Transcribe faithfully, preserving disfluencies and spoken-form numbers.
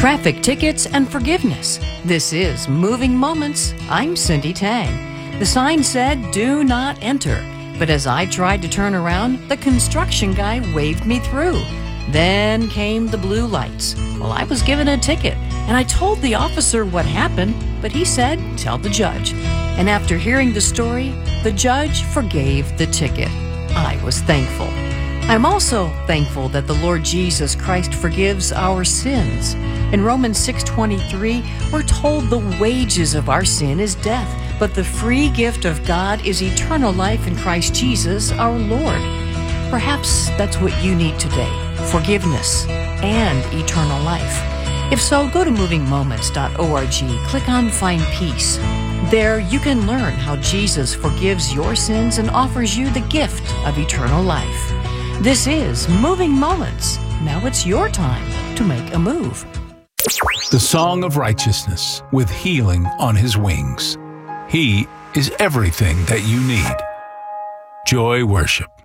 Traffic tickets and forgiveness. This is Moving Moments. I'm Cindy Tang. The sign said, "Do not enter." But as I tried to turn around, the construction guy waved me through. Then came the blue lights. Well, I was given a ticket, and I told the officer what happened, but he said, "Tell the judge." And after hearing the story, the judge forgave the ticket. I was thankful. I'm also thankful that the Lord Jesus Christ forgives our sins. In Romans six twenty-three, we're told the wages of our sin is death, but the free gift of God is eternal life in Christ Jesus our Lord. Perhaps that's what you need today, forgiveness and eternal life. If so, go to moving moments dot org, click on Find Peace. There you can learn how Jesus forgives your sins and offers you the gift of eternal life. This is Moving Moments. Now it's your time to make a move. The Song of Righteousness, with healing on his wings. He is everything that you need. Joy Worship.